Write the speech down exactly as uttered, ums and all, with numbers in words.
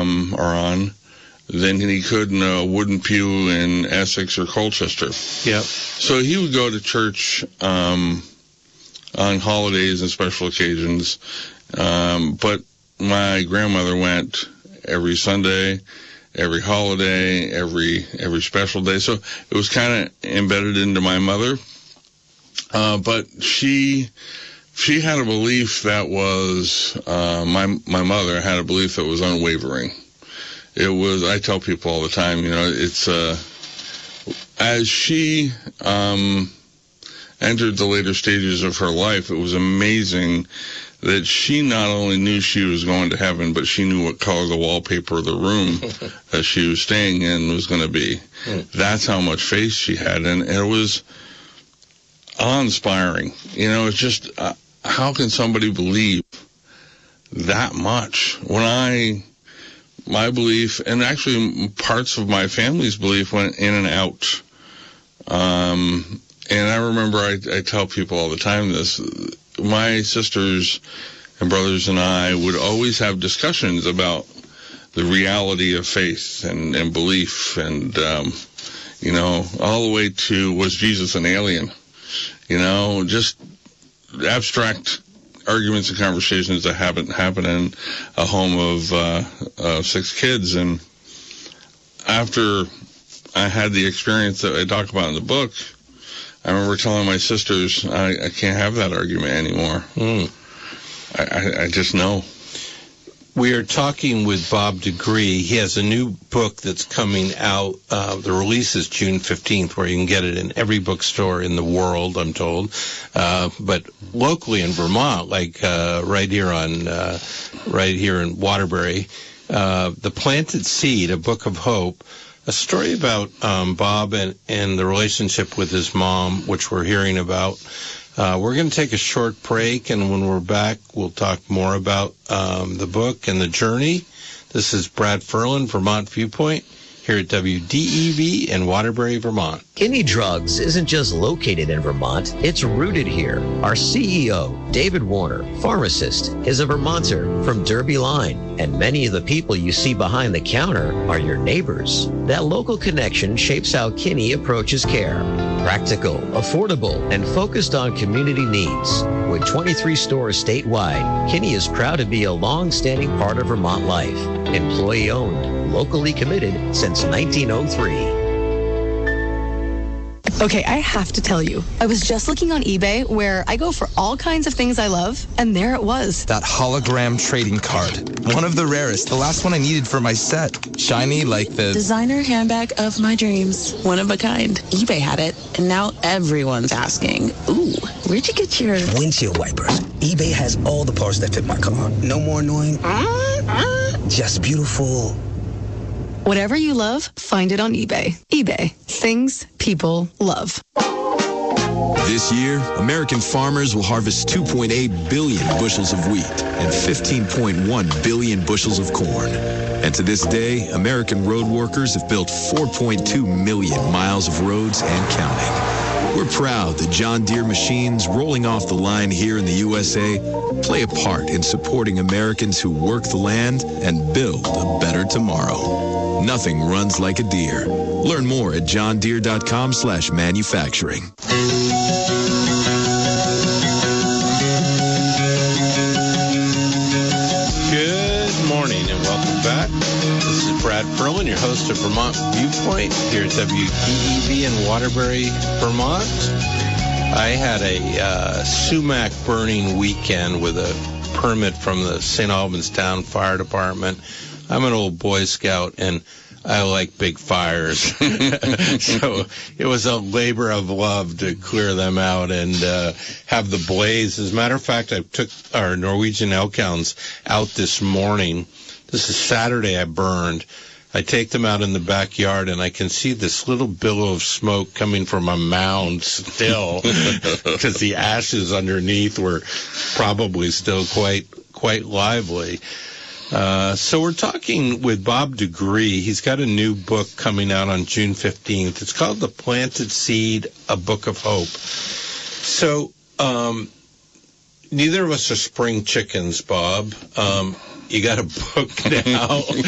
um, or on than he could in a wooden pew in Essex or Colchester. Yep. So he would go to church um, on holidays and special occasions, um, but my grandmother went every Sunday, every holiday, every every special day. So it was kind of embedded into my mother. Uh, but she she had a belief that was uh, my my mother had a belief that was unwavering. It was, I tell people all the time, you know, it's uh, as she um, entered the later stages of her life, it was amazing that she not only knew she was going to heaven, but she knew what color the wallpaper of the room that she was staying in was going to be. Mm. That's how much faith she had, and, and it was awe-inspiring. You know, it's just, uh, how can somebody believe that much? When I, my belief, and actually parts of my family's belief went in and out. Um, and I remember I, I tell people all the time this, my sisters and brothers and I would always have discussions about the reality of faith and, and belief and, um, you know, all the way to, was Jesus an alien? You know, just abstract arguments and conversations that happen, happen in a home of uh, uh, six kids. And after I had the experience that I talk about in the book, I remember telling my sisters, I, I can't have that argument anymore. Mm. I, I, I just know. We are talking with Bob DeGree. He has a new book that's coming out. Uh, the release is June fifteenth, where you can get it in every bookstore in the world, I'm told. Uh, but locally in Vermont, like uh, right here on, uh, right here in Waterbury, uh, The Planted Seed, A Book of Hope, a story about um, Bob and, and the relationship with his mom, which we're hearing about. Uh, we're going to take a short break, and when we're back, we'll talk more about um, the book and the journey. This is Brad Ferlin, Vermont Viewpoint, here at W D E V in Waterbury, Vermont. Kinney Drugs isn't just located in Vermont, it's rooted here. Our C E O, David Warner, pharmacist, is a Vermonter from Derby Line, and many of the people you see behind the counter are your neighbors. That local connection shapes how Kinney approaches care. Practical, affordable, and focused on community needs. With twenty-three stores statewide, Kinney is proud to be a long-standing part of Vermont life. Employee-owned, locally committed since nineteen oh three. Okay, I have to tell you, I was just looking on eBay where I go for all kinds of things I love, and there it was. That hologram trading card. One of the rarest. The last one I needed for my set. Shiny like the... designer handbag of my dreams. One of a kind. eBay had it, and now everyone's asking, ooh, where'd you get your... windshield wipers. eBay has all the parts that fit my car. No more annoying... Uh, uh, just beautiful... Whatever you love, find it on eBay. eBay. Things people love. This year, American farmers will harvest two point eight billion bushels of wheat and fifteen point one billion bushels of corn. And to this day, American road workers have built four point two million miles of roads and counting. We're proud that John Deere machines rolling off the line here in the U S A play a part in supporting Americans who work the land and build a better tomorrow. Nothing runs like a Deere. Learn more at john deere dot com slash manufacturing. Good morning and welcome back. This is Brad Ferlin, your host of Vermont Viewpoint here at W D E V in Waterbury, Vermont. I had a uh, sumac burning weekend with a permit from the Saint Albans Town Fire Department. I'm an old Boy Scout, and I like big fires. So it was a labor of love to clear them out and uh, have the blaze. As a matter of fact, I took our Norwegian elk hounds out this morning. This is Saturday I burned. I take them out in the backyard, and I can see this little billow of smoke coming from a mound still because the ashes underneath were probably still quite quite lively. Uh, so we're talking with Bob DeGree. He's got a new book coming out on June fifteenth. It's called The Planted Seed, A Book of Hope. So um, neither of us are spring chickens, Bob. Um, you got a book now.